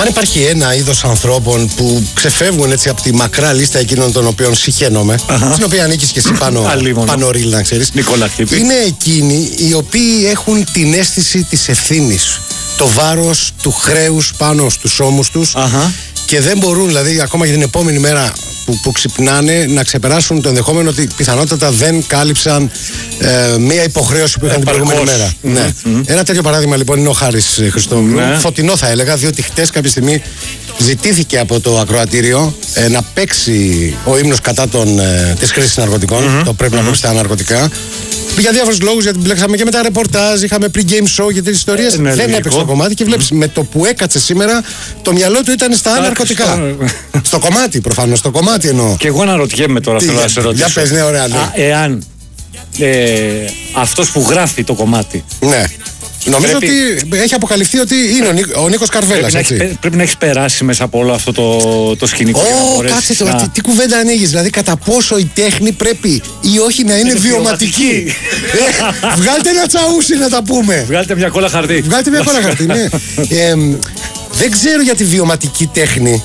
Αν υπάρχει ένα είδος ανθρώπων που ξεφεύγουν έτσι από τη μακρά λίστα εκείνων των οποίων συχαίνομαι, στην οποία ανήκεις και εσύ πάνω ρίλ, να ξέρεις, είναι εκείνοι οι οποίοι έχουν την αίσθηση της ευθύνης, το βάρος του χρέους πάνω στους ώμους τους και δεν μπορούν, δηλαδή, ακόμα και την επόμενη μέρα που ξυπνάνε, να ξεπεράσουν το ενδεχόμενο ότι πιθανότατα δεν κάλυψαν μία υποχρέωση που είχαν την προηγούμενη μέρα. Ναι. Ένα τέτοιο παράδειγμα λοιπόν είναι ο Χάρης Χριστόγλου. Φωτεινό θα έλεγα, διότι χτες κάποια στιγμή ζητήθηκε από το ακροατήριο να παίξει ο ύμνος κατά της χρήσης ναρκωτικών. Το πρέπει να πούμε στα ναρκωτικά. Για διάφορους λόγους, γιατί μπλέξαμε και με τα ρεπορτάζ, είχαμε pre-game show και τέτοιες ιστορίες. Δεν έπαιξε το κομμάτι και βλέπεις με το που έκατσε σήμερα, το μυαλό του ήταν στα ναρκωτικά. Στο κομμάτι προφανώς, στο κομμάτι εννοώ. Και εγώ αναρωτιέμαι τώρα, θέλω να σε ρωτήσω. Για πες, ναι, ωραία. Ναι. Εάν αυτός που γράφει το κομμάτι. Ναι. Νομίζω ότι έχει αποκαλυφθεί ότι είναι ο Νίκος Καρβέλας. Πρέπει να έχει περάσει μέσα από όλο αυτό το σκηνικό. Κάτσε τώρα, τι κουβέντα ανοίγεις. Δηλαδή, κατά πόσο η τέχνη πρέπει ή όχι να είναι βιωματική. Βγάλτε ένα τσαούσι να τα πούμε. Βγάλτε μια κόλλα χαρτί. Βγάλτε μια κόλλα χαρτί, ναι. Δεν ξέρω για τη βιωματική τέχνη.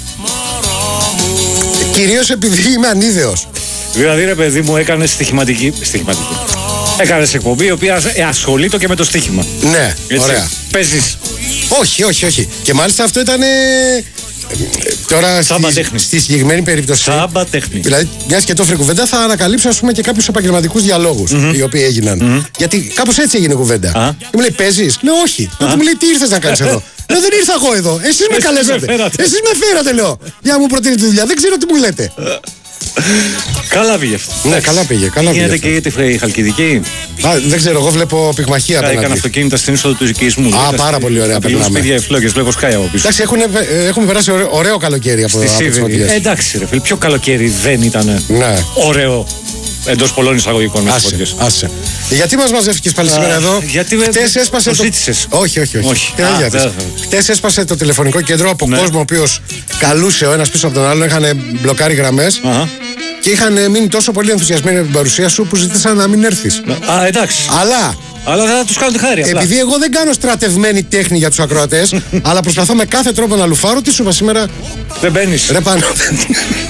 Κυρίως επειδή είμαι ανίδεος. Δηλαδή, ρε παιδί μου, έκανε στοιχηματική. Έκανε εκπομπή η οποία ασχολείται και με το στοίχημα. Ναι, έτσι, ωραία. Παίζεις. Όχι. Και μάλιστα αυτό ήταν. Τώρα στη συγκεκριμένη περίπτωση. Σάμπα τέχνη. Δηλαδή, μιας και το έφερε κουβέντα, θα ανακαλύψω ας πούμε και κάποιους επαγγελματικούς διαλόγους οι οποίοι έγιναν. Γιατί κάπως έτσι έγινε κουβέντα. Και μου λέει, παίζεις? Λέω, όχι. Τότε μου λέει, τι ήρθες να κάνεις εδώ? Λέω, δεν ήρθα εγώ εδώ. Εσείς με καλέσατε. Εσείς με φέρατε, λέω. Για να μου προτείνετε τη δουλειά. Δεν ξέρω τι μου λέτε. Καλά πήγε αυτό. Ναι, καλά πήγε. Γίνεται και για τη Χαλκιδική. Δεν ξέρω, εγώ βλέπω πυγμαχία απέναντι. Έκανε αυτοκίνητα στην είσοδο του οικισμού. Πάρα πολύ ωραία. Περνάμε σπίτια εφλόγες, βλέπω σκάει από πίσω. Εντάξει, έχουμε περάσει ωραίο καλοκαίρι από τις φωτιές. Εντάξει, ρε φίλε, ποιο καλοκαίρι δεν ήταν ωραίο. Εντός πολλών εισαγωγικών με τις φωτιές. Άσε. Γιατί μας μαζεύτηκες πάλι σήμερα εδώ? Γιατί χτες έσπασε το ζήτησες. Όχι. Χτες έσπασε το τηλεφωνικό κέντρο από κόσμο ο οποίος καλούσε ο ένας πίσω από τον άλλο, είχαν μπλοκάρει γραμμές. Και είχαν μείνει τόσο πολύ ενθουσιασμένοι από την παρουσία σου που ζήτησαν να μην έρθεις. Εντάξει. Αλλά θα τους κάνω τη χάρη. Επειδή εγώ δεν κάνω στρατευμένη τέχνη για τους ακροατές, αλλά προσπαθώ με κάθε τρόπο να λουφάρω, τι σου είπα σήμερα? Δεν μπαίνεις. Ρε πάνω.